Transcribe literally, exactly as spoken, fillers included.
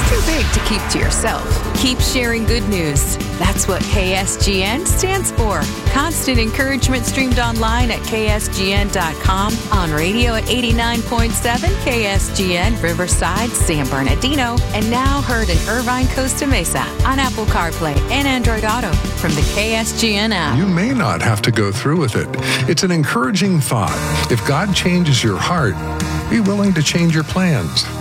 too big to keep to yourself. Keep sharing good news. That's what K S G N stands for. Constant encouragement streamed online at K S G N dot com, on radio at eighty-nine point seven K S G N, Riverside, San Bernardino, and now heard in Irvine, Costa Mesa on Apple CarPlay and Android Auto from the K S G N app. You may not have to go through with it. It's an encouraging thought. If God changes your heart, be willing to change your plans.